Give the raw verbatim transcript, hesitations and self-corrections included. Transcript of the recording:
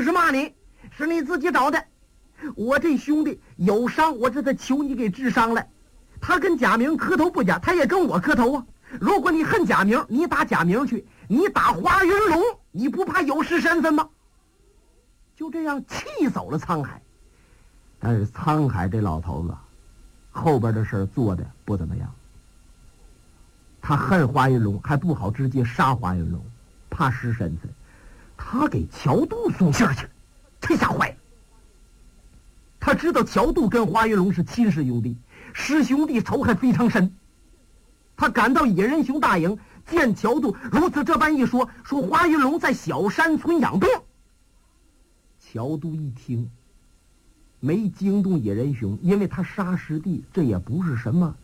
是骂你，是你自己找的。我这兄弟有伤，我这才求你给治伤来。他跟贾明磕头不假，他也跟我磕头啊。如果你恨贾明，你打贾明去，你打华云龙，你不怕有失身份吗？就这样气走了沧海。但是沧海这老头子后边的事做的不怎么样。他恨华云龙，还不好直接杀华云龙，怕失身份。他给乔度送信去了，这下坏了。他知道乔度跟华云龙是亲师兄弟，师兄弟仇恨非常深。他赶到野人熊大营，见乔度如此这般一说，说华云龙在小山村养病。乔度一听，没惊动野人熊，因为他杀师弟，这也不是什么